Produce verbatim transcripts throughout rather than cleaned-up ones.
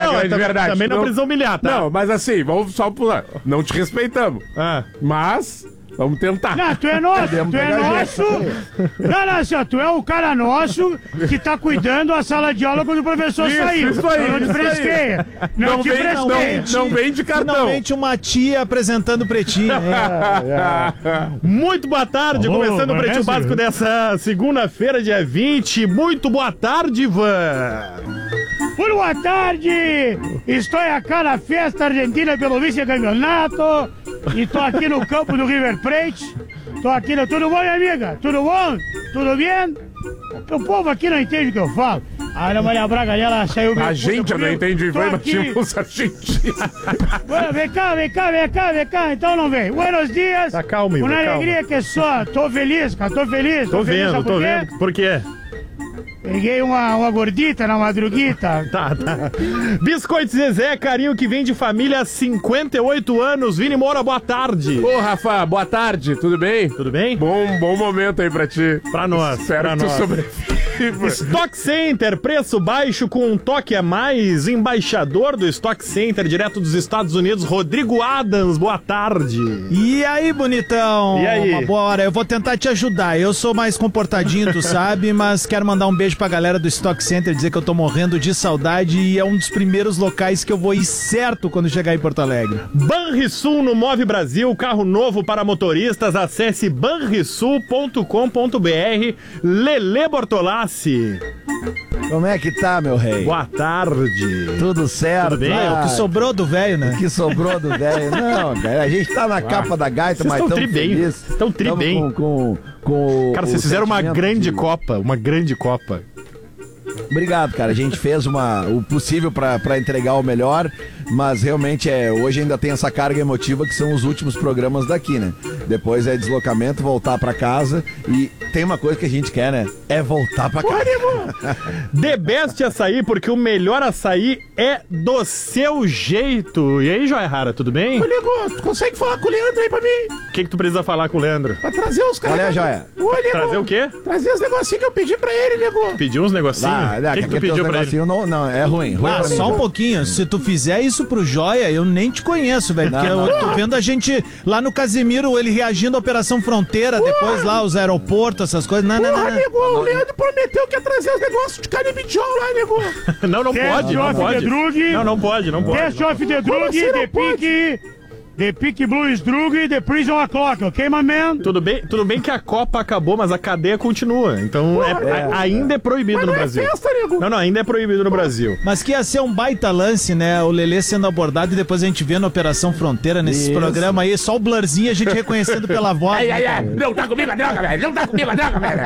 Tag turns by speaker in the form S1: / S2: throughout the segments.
S1: não,
S2: grande
S1: também,
S2: verdade.
S1: também não, não precisa humilhar, tá?
S2: Não, mas assim, vamos só pular. Não te respeitamos.
S1: Ah.
S2: Mas... Vamos tentar.
S3: Não, tu é nosso, tu é nosso. Não, não, assim, ó, tu é o cara nosso que tá cuidando a sala de aula quando o professor
S2: Isso,
S3: saiu.
S2: isso aí,
S3: Não te
S2: isso
S3: fresqueia. Não,
S2: Não
S3: te
S2: vem,
S3: fresqueia.
S2: não, não vem de cartão.
S4: Finalmente uma tia apresentando o Pretinho.
S1: Muito boa tarde,
S3: Alô,
S1: começando o Pretinho
S3: Vanessa.
S1: Básico dessa segunda-feira, dia vinte. Muito boa tarde, Ivan.
S3: Muito boa tarde. Estou aqui na festa argentina pelo vice-campeonato. E tô aqui no campo do River Plate. Tô aqui no... Tudo bom, minha amiga? Tudo bom? Tudo bem? O povo aqui não entende o que eu falo. A Ana Maria Braga, ela saiu...
S2: A gente não entende,
S3: Tô
S2: Ivan,
S3: aqui.
S2: imagina os argentinos.
S3: Bueno, vem cá, vem cá, vem cá, vem cá. Então não vem. Buenos dias.
S1: Tá calmo, Ivan,
S3: Uma
S1: calma.
S3: alegria que só. Tô feliz, cara. Tô feliz.
S1: Tô
S3: feliz,
S1: vendo,
S3: sabe
S1: tô
S3: por quê?
S1: vendo. Por quê?
S3: Peguei uma, uma gordita na madruguita.
S1: Tá, tá. Biscoito Zezé, carinho que vem de família há cinquenta e oito anos. Vini Moura, boa tarde.
S2: Ô, Rafa, boa tarde, tudo bem?
S1: Tudo bem?
S2: Bom, bom momento aí pra ti.
S1: Pra nós,
S2: Espero
S1: pra
S2: que tu
S1: nós.
S2: sobreviva.
S1: Stock Center, preço baixo com um toque a mais. Embaixador do Stock Center, direto dos Estados Unidos, Rodrigo Adams, boa tarde.
S4: E aí, bonitão?
S1: E aí?
S4: Uma boa hora. Eu vou tentar te ajudar. Eu sou mais comportadinho, tu sabe, mas quero mandar um beijo pra galera do Stock Center, dizer que eu tô morrendo de saudade e é um dos primeiros locais que eu vou ir certo quando chegar em Porto Alegre.
S1: Banrisul no Move Brasil, carro novo para motoristas. Acesse banrisul ponto com ponto br. Lelê Bortolassi.
S5: Como é que tá, meu rei?
S1: Boa tarde.
S5: Tudo certo?
S1: Tudo bem?
S4: Ah, é o que sobrou do velho, né?
S5: O que sobrou do velho? Não, cara, a gente tá na capa da gaita,
S1: Vocês
S5: mas
S1: estão
S5: tão
S1: tri bem,
S5: feliz.
S1: vocês estão tri
S5: Tamo
S1: bem.
S5: Com, com, com
S1: Cara,
S5: o
S1: vocês fizeram uma
S5: sentimento
S1: grande
S5: de-
S1: Copa, uma grande Copa.
S5: Obrigado, cara. A gente fez uma, o possível pra, pra entregar o melhor, mas realmente é, hoje ainda tem essa carga emotiva que são os últimos programas daqui, né? Depois é deslocamento, voltar pra casa e tem uma coisa que a gente quer, né? É voltar pra casa.
S1: The Best Açaí, porque o melhor açaí é do seu jeito. E aí, Joia Rara, tudo bem?
S2: Ô, Nego, tu consegue falar com o Leandro aí pra mim?
S1: O que que tu precisa falar com o Leandro?
S2: Pra trazer os caras.
S5: Olha, Joia.
S2: Ô, Nego,
S1: Trazer o quê?
S2: trazer os negocinhos que eu pedi pra ele, Nego.
S1: Pediu uns negocinhos?
S5: Ah,
S1: O que que tu
S5: aquele
S1: pediu
S5: teu
S1: pra ele?
S5: negocinho Não, não, é ruim. ruim
S4: Ah,
S5: pra mim.
S4: só um pouquinho. Se tu fizer isso pro Joia, eu nem te conheço, velho. Porque
S5: Não,
S4: eu
S5: não.
S4: tô vendo a gente lá no Casimiro, ele reagindo à Operação Fronteira, depois lá os aeroportos, essas coisas. Não, não, não.
S2: Porra,
S4: não.
S2: Nego, o Leandro prometeu que ia trazer os negócios de carne bichão lá, Nego.
S1: Não, não
S3: Test
S1: pode, não
S3: of the
S1: pode.
S3: drug.
S1: Não, não pode, não pode.
S3: Test of the drug,
S2: assim não
S3: the
S2: pode?
S3: pick, the pick blues drug, the prison o'clock, ok, my man?
S1: Tudo bem, tudo bem que a Copa acabou, mas a cadeia continua. Então é-
S5: é.
S1: a- ainda é proibido
S2: Mas
S1: no
S2: não é
S1: Brasil.
S2: festa, Nego.
S1: Não, não, ainda é proibido no Brasil.
S4: Mas que ia ser um baita lance, né? O Lelê sendo abordado e depois a gente vendo a Operação Fronteira nesses
S5: Isso.
S4: programas aí, só o blurzinho a gente reconhecendo pela voz.
S2: Ai,
S4: né,
S2: ai,
S4: cara?
S2: ai. Não tá comigo a droga, velho. Não tá comigo a droga, velho.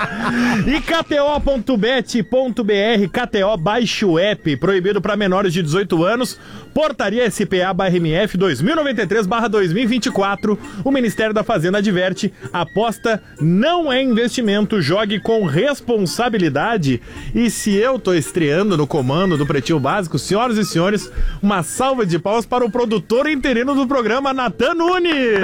S1: E K T O ponto bet ponto br, K T O, baixe o app, proibido para menores de dezoito anos, portaria S P A barra M F dois mil e noventa e três barra dois mil e vinte e quatro. O Ministério da Fazenda adverte: aposta não é investimento, jogue com responsabilidade. E se eu tô estreando no comando do Pretinho Básico, senhoras e senhores, uma salva de palmas para o produtor interino do programa, Natan Nunes.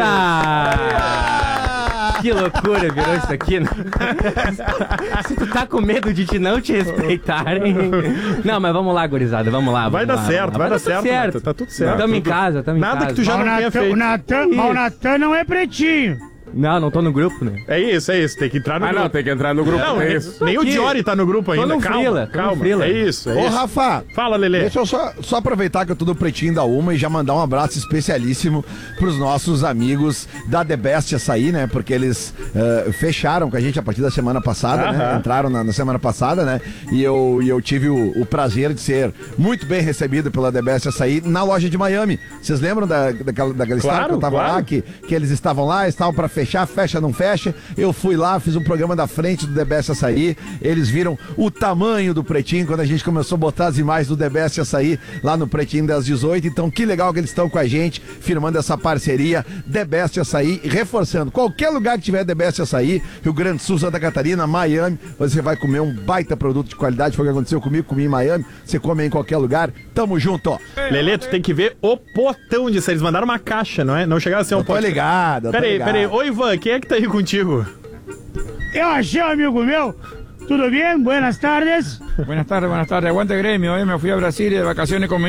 S6: Ah, que loucura virou isso aqui, né? Se tu tá com medo de te não te respeitarem. Não, mas vamos lá, gurizada, vamos lá.
S1: Vai
S6: vamos
S1: dar
S6: lá,
S1: certo,
S6: vamos lá.
S1: vai dar
S6: tudo
S1: certo,
S6: certo.
S1: Natan, tá tudo certo.
S6: Tamo em
S1: Tudo-
S6: casa, tamo em
S1: Nada
S6: casa.
S1: que tu já
S3: Mas
S1: não
S3: o
S1: tenha
S3: Natan, o
S1: feito.
S3: Natan, mas o Natan não é pretinho.
S6: Não, não tô no grupo, né?
S1: É isso, é isso, tem que entrar no
S2: Ah,
S1: grupo.
S2: não, tem que entrar no grupo.
S1: Não,
S2: é
S1: nem-
S2: isso.
S1: nem o
S6: aqui.
S1: Diori tá no grupo ainda.
S6: no
S1: calma,
S6: frila, tô no
S1: calma.
S6: frila.
S1: É isso, é
S5: Ô,
S1: isso.
S5: Rafa,
S1: Fala, Lelê.
S5: deixa eu só, só aproveitar que eu tô do Pretinho da Uma e já mandar um abraço especialíssimo pros nossos amigos da The Best Açaí, né? Porque eles eh, fecharam com a gente a partir da semana passada, né?
S1: Aham.
S5: Entraram na, na semana passada, né? E eu, e eu tive o, o prazer de ser muito bem recebido pela The Best Açaí na loja de Miami. Vocês lembram da, daquela, daquela história
S1: Claro,
S5: que eu tava
S1: claro.
S5: lá, que, que eles estavam lá, estavam pra fechar, fecha, não fecha. Eu fui lá, fiz um programa da frente do The Best Açaí. Eles viram o tamanho do Pretinho quando a gente começou a botar as imagens do The Best Açaí lá no Pretinho das dezoito. Então, que legal que eles estão com a gente, firmando essa parceria The Best Açaí e reforçando. Qualquer lugar que tiver The Best Açaí, Rio Grande do Sul, Santa Catarina, Miami, você vai comer um baita produto de qualidade. Foi o que aconteceu comigo, comi em Miami. Você come em qualquer lugar. Tamo junto, ó.
S1: Lelê, tu tem que ver o potão disso. Eles mandaram uma caixa, não é? Não chegaram a ser um
S5: Eu tô
S1: potão.
S5: ligado, eu tô
S1: Peraí,
S5: ligado.
S1: peraí. Ô, Ivan, quem é que tá aí contigo?
S3: Eu achei um amigo meu. Tudo bem? Buenas tardes.
S7: Buenas tardes, buenas tardes. Aguante gremio, eh. Me fui a Brasil de vacaciones con mi